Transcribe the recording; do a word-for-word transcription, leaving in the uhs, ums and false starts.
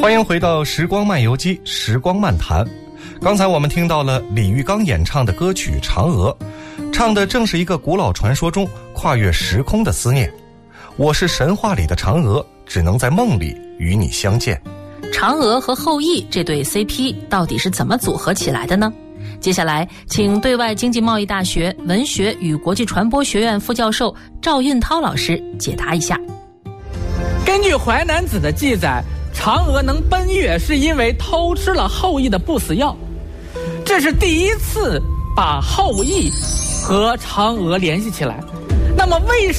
欢迎回到时光漫游记，时光漫谈。刚才我们听到了李玉刚演唱的歌曲《嫦娥》，唱的正是一个古老传说中跨越时空的思念。我是神话里的嫦娥，只能在梦里与你相见。 嫦娥和后羿这对 C P 到底是怎么组合起来的呢？接下来请对外经济贸易大学文学与国际传播学院副教授赵运涛老师解答一下。 根据《淮南子》的记载，嫦娥能奔月是因为偷吃了后羿的不死药，这是第一次把后羿和嫦娥联系起来。那么为